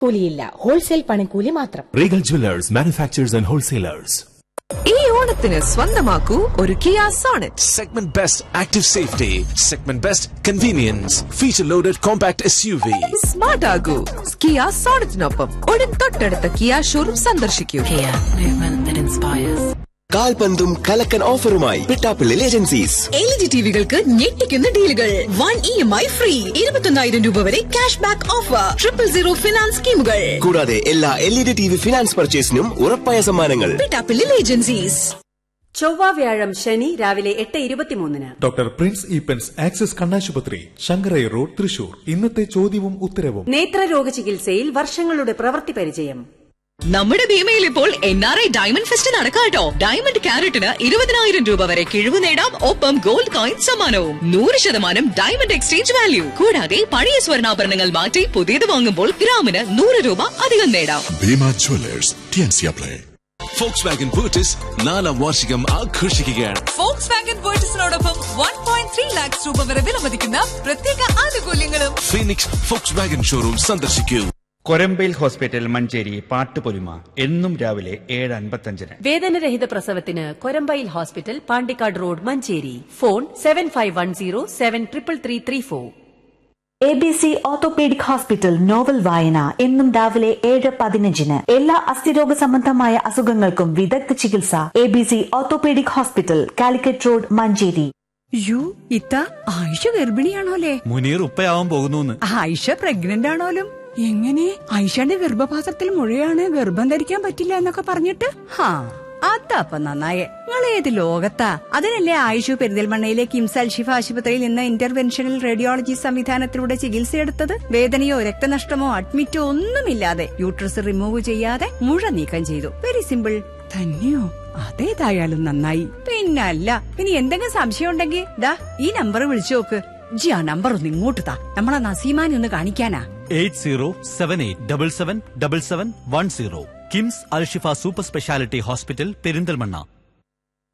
കൂലിയില്ല, wholesale പണിക്കൂലി മാത്രം. Regal jewellers, manufacturers and wholesalers. ഈ ഓണത്തിന് സ്വന്തമാക്കൂ ഒരു Kia Sonet. Segment Best Active Safety, Segment Best Convenience, Feature Loaded Compact SUV. Smart ആകൂ Kia സോണറ്റിനൊപ്പം ഉടൻ തൊട്ടടുത്ത കിയ ഷോറൂം സന്ദർശിക്കൂ. കാൽപന്തും കലക്കൻ ഓഫറുമായി പിട്ടാപ്പിള്ളി ഏജൻസീസ്. LED ടിവികൾക്ക് ഞെട്ടിക്കുന്ന ഡീലുകൾ. 1 EMI ഫ്രീ, 21,000 രൂപ വരെ ക്യാഷ് ബാക്ക് ഓഫർ, 000 ഫിനാൻസ് സ്കീമുകൾ. കൂടാതെ എല്ലാ LED TV ഫിനാൻസ് പർച്ചേസിനും ഉറപ്പായ സമ്മാനങ്ങൾ. പിട്ടാപ്പിള്ളി ഏജൻസീസ്. ചൊവ്വ വ്യാഴം ശനി രാവിലെ 8:23. ഡോക്ടർ പ്രിൻസ് ഈപ്പൻസ് ആക്സിസ് കണ്ണാശുപത്രി, ശങ്കരൈ റോഡ്, തൃശൂർ. ഇന്നത്തെ ചോദ്യവും ഉത്തരവും. നേത്രരോഗ ചികിത്സയിൽ വർഷങ്ങളുടെ പ്രവൃത്തി പരിചയം. നമ്മുടെ ഭീമയിൽ ഇപ്പോൾ NRI ഡയമണ്ട് ഫെസ്റ്റ് നടക്കാട്ടോ. ഡയമണ്ട് ക്യാരറ്റിന് 20,000 രൂപ വരെ കിഴിവ് നേടാം. ഒപ്പം ഗോൾഡ് കോയിൻ സമ്മാനവും. 100% ഡയമണ്ട് എക്സ്ചേഞ്ച് വാല്യൂ. കൂടാതെ പഴയ സ്വർണ്ണാഭരണങ്ങൾ മാറ്റി പുതിയത് വാങ്ങുമ്പോൾ ഗ്രാമിന് 100 രൂപ അധികം നേടാം. Bhima Jewellers, TNC. Volkswagen Virtus 4ാം വാർഷികം ആഘോഷിക്കുകയാണ്. Volkswagen Virtusനോടൊപ്പം 1.3 lakhs രൂപ വരെ വിലമതിക്കുന്ന പ്രത്യേക ആനുകൂല്യങ്ങളും. ഫീനിക്സ് Volkswagen ഷോറൂം സന്ദർശിക്കൂ. കൊരമ്പയിൽ ഹോസ്പിറ്റൽ, മഞ്ചേരി. പാട്ടുപൊലിമ എന്നും രാവിലെ 7:55. വേദനരഹിത പ്രസവത്തിന് Korambayil hospital, Pandikkad road, Manjeri. Phone 7510733334. ABC orthopaedic hospital novel വായന എന്നും രാവിലെ 7:15. എല്ലാ അസ്ഥിരോഗ സംബന്ധമായ അസുഖങ്ങൾക്കും വിദഗ്ധ ചികിത്സ. ABC orthopaedic hospital, Calicut road, Manjeri. ഇത്ത ആയിഷ ഗർഭിണിയാണോലേ? മുനീർ ഉപ്പയാവാൻ പോകുന്നു. ആയിഷ പ്രഗ്നന്റ് ആണോലും? എങ്ങനെ? ആയിഷയുടെ ഗർഭപാത്രത്തിൽ മുഴയാണ്, ഗർഭം ധരിക്കാൻ പറ്റില്ല എന്നൊക്കെ പറഞ്ഞിട്ട്. അതപ്പ നന്നായേ. നിങ്ങൾ ഏത് ലോകത്താ? അതിനല്ലേ ആയിഷു പെരിന്തൽമണ്ണയിലെ കിംസ് അൽഷിഫ ആശുപത്രിയിൽ നിന്ന് ഇന്റർവെൻഷണൽ റേഡിയോളജി സംവിധാനത്തിലൂടെ ചികിത്സയെടുത്തത്. വേദനയോ രക്തനഷ്ടമോ അഡ്മിറ്റോ ഒന്നുമില്ലാതെ യൂട്രസ് റിമൂവ് ചെയ്യാതെ മുഴ നീക്കം ചെയ്തു. Very simple. തന്നെയോ? അതേതായാലും നന്നായി. പിന്നല്ല, ഇനി എന്തെങ്കിലും സംശയം ഉണ്ടെങ്കിൽ ദാ ഈ നമ്പർ വിളിച്ചു നോക്ക്. ജി ആ നമ്പർ ഒന്ന് ഇങ്ങോട്ട് താ, നമ്മളെ നസീമാനെ ഒന്ന് കാണിക്കാനാ. 8078777710. KIMS Alshifa super speciality hospital, Perinthalmanna.